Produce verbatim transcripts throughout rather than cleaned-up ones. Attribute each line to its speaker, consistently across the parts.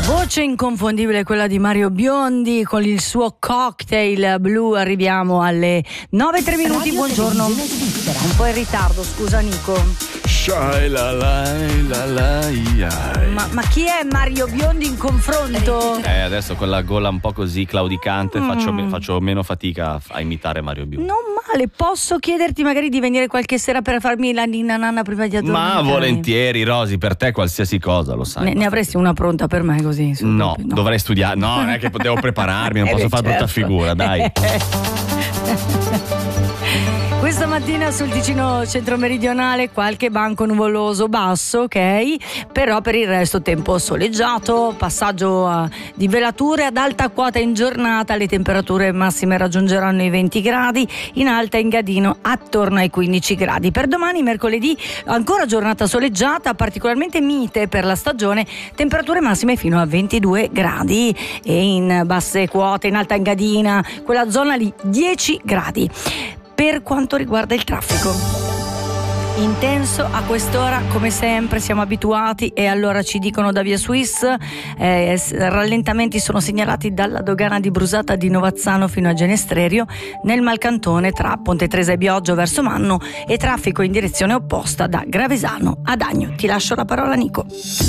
Speaker 1: Voce inconfondibile quella di Mario Biondi con il suo cocktail blu. Arriviamo alle nove e tre minuti. Buongiorno. Un po' in ritardo, scusa Nico. Ma, ma chi è Mario Biondi in confronto?
Speaker 2: Eh, adesso con la gola un po' così claudicante mm. faccio, me, faccio meno fatica a, a imitare Mario Biondi.
Speaker 1: Non male, posso chiederti magari di venire qualche sera per farmi la ninna nanna prima di addormentare?
Speaker 2: Ma volentieri, Rosy, per te qualsiasi cosa, lo sai.
Speaker 1: Ne, ne avresti una pronta per me così?
Speaker 2: No, no, dovrei studiare. No, non è che devo prepararmi, non eh posso beh, fare certo. brutta figura, dai.
Speaker 1: Questa mattina sul Ticino centro-meridionale qualche banco nuvoloso basso, ok? Però per il resto tempo soleggiato, passaggio uh, di velature ad alta quota in giornata, le temperature massime raggiungeranno i venti gradi, in alta Engadino attorno ai quindici gradi. Per domani, mercoledì, ancora giornata soleggiata, particolarmente mite per la stagione, temperature massime fino a ventidue gradi e in basse quote, in alta Engadina, quella zona lì dieci gradi. Per quanto riguarda il traffico, intenso a quest'ora come sempre, siamo abituati, e allora ci dicono da Via Swiss eh, rallentamenti sono segnalati dalla dogana di Brusata di Novazzano fino a Genestrerio, nel Malcantone tra Ponte Tresa e Bioggio verso Manno, e traffico in direzione opposta da Gravesano ad Agno. Ti lascio la parola, Nico.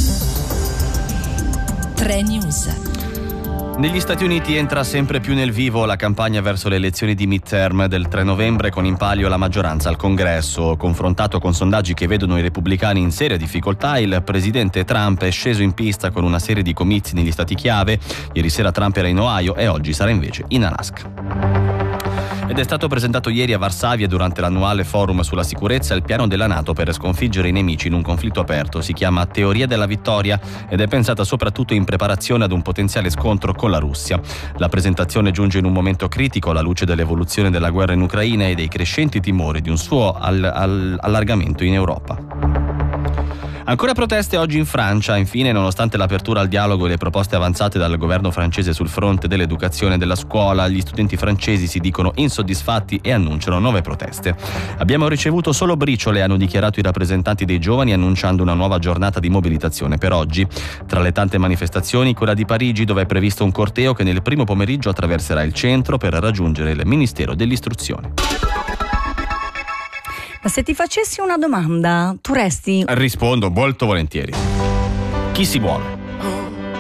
Speaker 3: tre News.
Speaker 2: Negli Stati Uniti entra sempre più nel vivo la campagna verso le elezioni di midterm del tre novembre, con in palio la maggioranza al Congresso. Confrontato con sondaggi che vedono i repubblicani in seria difficoltà, il presidente Trump è sceso in pista con una serie di comizi negli stati chiave. Ieri sera Trump era in Ohio e oggi sarà invece in Alaska. Ed è stato presentato ieri a Varsavia durante l'annuale forum sulla sicurezza il piano della NATO per sconfiggere i nemici in un conflitto aperto. Si chiama Teoria della vittoria ed è pensata soprattutto in preparazione ad un potenziale scontro con la Russia. La presentazione giunge in un momento critico alla luce dell'evoluzione della guerra in Ucraina e dei crescenti timori di un suo all- all- allargamento in Europa. Ancora proteste oggi in Francia. Infine, nonostante l'apertura al dialogo e le proposte avanzate dal governo francese sul fronte dell'educazione e della scuola, gli studenti francesi si dicono insoddisfatti e annunciano nuove proteste. Abbiamo ricevuto solo briciole, hanno dichiarato i rappresentanti dei giovani, annunciando una nuova giornata di mobilitazione per oggi. Tra le tante manifestazioni, quella di Parigi, dove è previsto un corteo che nel primo pomeriggio attraverserà il centro per raggiungere il Ministero dell'Istruzione.
Speaker 1: Ma se ti facessi una domanda, tu resti?
Speaker 2: Rispondo molto volentieri. Chi si vuole?